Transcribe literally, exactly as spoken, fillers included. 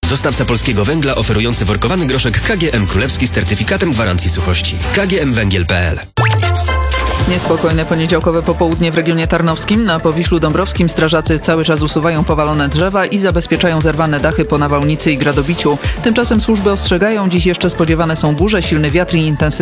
Dostawca polskiego węgla oferujący workowany groszek K G M Królewski z certyfikatem gwarancji suchości. K G M Węgiel kropka p l. Niespokojne poniedziałkowe popołudnie w regionie tarnowskim. Na Powiślu Dąbrowskim strażacy cały czas usuwają powalone drzewa i zabezpieczają zerwane dachy po nawałnicy i gradobiciu. Tymczasem służby ostrzegają, dziś jeszcze spodziewane są burze, silny wiatr i intensywny